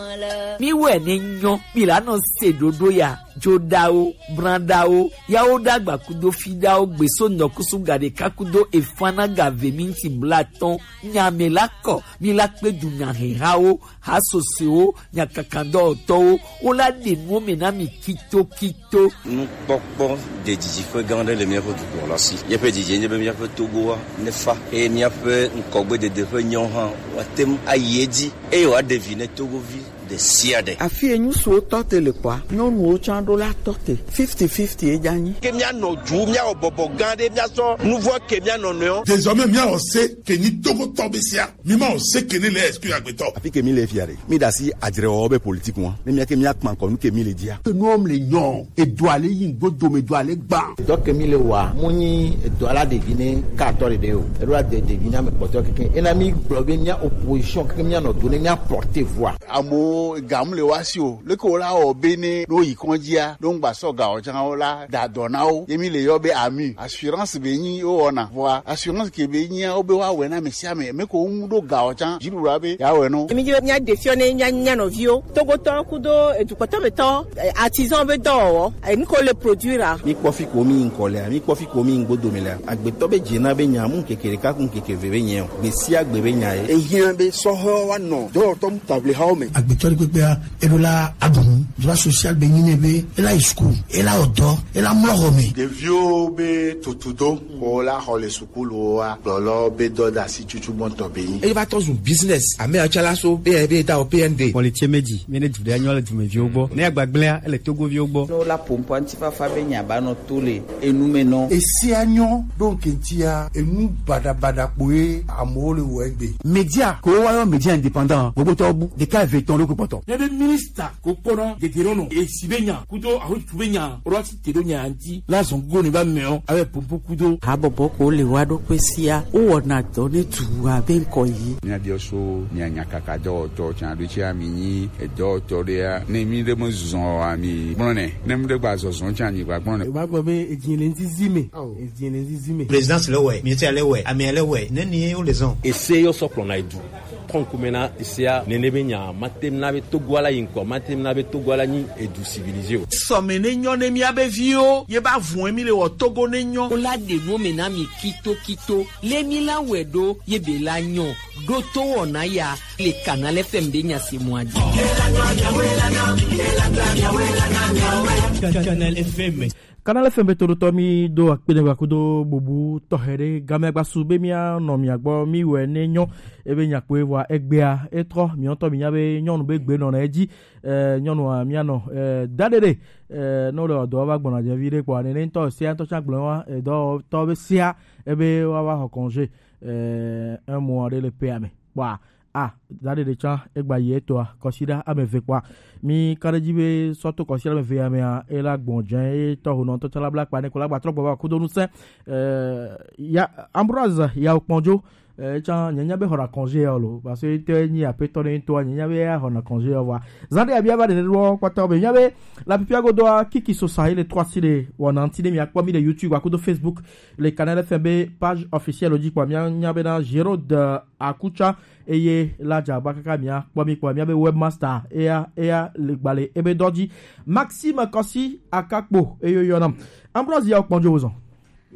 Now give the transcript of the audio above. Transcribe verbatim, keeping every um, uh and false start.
mi we ni nyon mi la no se dodo ya jodao brandao yao dagba kudo fidao gbeso nokusu gade kakudo efana gave minti blaton nyamelako mi la pe du nyahao hasoseo nyakakando to o la de no mena mi kito kito nous pokpo de diji fe gande le miafo ki ko la si ye pe diji ne be miafo togo ne fa e miafo nkogbe de de fe nyon han watem ayedi e wa deviner togo vi de siade afie nyu so tote le kwa nyonu o chando la tote fifty fifty e jani ke mia no ju mia obobo gande mia so nouveau ke mia no no désormais mia on sait que ni togo tobesia mi ma on sait que ne le excuse agbeto api ke mi le fiare mi dasi adire obe politique moi mi mia ke mia kman ko nu ke mi le dia nous homme les non et doit aller yin godo me doit aller ba donc mi le wa muni doit la deviner quatorze de o e doit de deviner me poto ke enami bloguer nya opposition ke mia no donner nya porter voix amo gamle wasio le ko la obene no yikonjia don gba so ga o jan o la da donao yemi le yo be ami assurance be yin o ona voa assurance ke be yin o be wa we na me sia me me ko ndo ga o jan jiru ra be ya we no yemi je nya defione nya nya no vio togo to kudo edukoto beto artisan be do e ni ko le produire mi kofi ko mi nkole mi kofi ko mi ngbodo me la agbeto be jina be nya mu kekere ka kun kekeve be yen be si agbe be nya e yin be so ho wa no do to table ha o me agbeto pepea elola adun droit social be nyine be ela school ela odo ela mlogome de vieux be totudo ko la hole school wa lolo be do da si chuchu bonto be yin e va to un business ame achala so be be ta o P N D politie meji mene du de anyola du me viogbo ne agbagblea ele togo viogbo no la pompo antifa fa be nya ba no tole enu me no e si anyo donc entia enu bada bada poe amole wo egbe media ko wa yo media indépendant gbogbo to bu de ka veton lo ko poto yebe minister ko kono de gerono e sibenya kudo aho tubenya orati tedonya anti la zongo ni ba meo ave pompo kudo habobo ko le wa do pesia o wona to ne tuwa be nko yi ni adio so ni anyakaka do to chan do chi ami ni e do to dia ne mi de mo zon ami bonne ne mi de gba zon chan ni gba bonne ba gbo be ejinle nti zime ejinle nti zime présidence le we ministère le we ami le we ne ni o les on essaye yo soplo na idu konkumena isia nenebenya matemna be togwala yinko matemna be togwala ni edu civilisé so menenyo ne mi abevio ye ba vun mi le wo togo nenyo o la de no mena mi kito kito le mi la wedo ye be la nyon do to ona ya le canal F M de nya se moadi Canal F M Canal F M to to mi do akpele gba kudo bobu tohere game gba sube mi no mi agbo mi we nenyo ebe nya pe wa egbe a etro mi on to mi nya be nyonu be gbe no na eji eh nyonu a mi ano eh dadede eh no do do ba gbona je vire kwa ne nto si an to chagbon wa e do to be sia ebe wa wa congé eh un mois de le pame wa ah dade de cha egba yeto a consider ameve kwa mi karejibe soto consider ameve amea ela gbonjan e to hono to chala black pa ne kola gba tro gba ko donu se euh ya Ambroise ya oponjo eh cha nyanya be hora congé lo parce que te ni a petone to nyanya be ya hona congé wa zande abia ba de ro kwata be nyabe la pipia go do kiki so sa ile trois sile wona antine mi akwa mi de YouTube akudo Facebook le canal F M B page officielle odi kwa mi nyabe na Gérald Akucha eye la jaba kaka mia kwa mi kwa mia be webmaster ea ea le gbale ebe doji Maxime Kossi akakpo eyo yonam Ambroise ya okponjo ozon